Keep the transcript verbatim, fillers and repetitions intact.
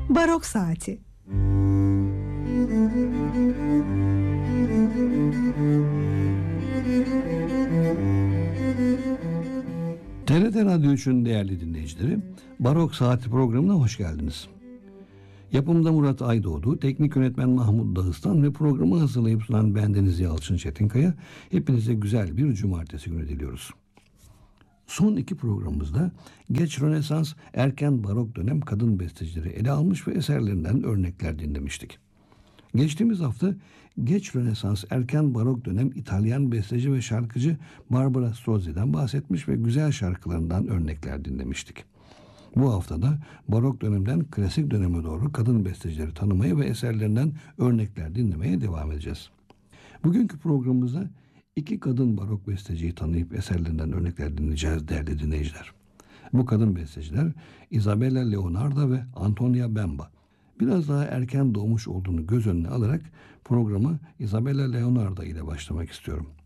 Barok Saati. T R T Radyo üçün değerli dinleyicileri, Barok Saati programına hoş geldiniz. Yapımda Murat Aydoğdu, teknik yönetmen Mahmut Dağıstan ve programı hazırlayıp sunan bendeniz Yalçın Çetinkaya, hepinize güzel bir cumartesi günü diliyoruz. Son iki programımızda geç Rönesans, erken barok dönem kadın bestecileri ele almış ve eserlerinden örnekler dinlemiştik. Geçtiğimiz hafta geç Rönesans, erken barok dönem İtalyan besteci ve şarkıcı Barbara Strozzi'den bahsetmiş ve güzel şarkılarından örnekler dinlemiştik. Bu haftada barok dönemden klasik döneme doğru kadın bestecileri tanımaya ve eserlerinden örnekler dinlemeye devam edeceğiz. Bugünkü programımızda iki kadın barok besteciyi tanıyıp eserlerinden örnekler dinleyeceğiz değerli dinleyiciler. Bu kadın besteciler Isabella Leonarda ve Antonia Bemba. Biraz daha erken doğmuş olduğunu göz önüne alarak programı Isabella Leonarda ile başlamak istiyorum.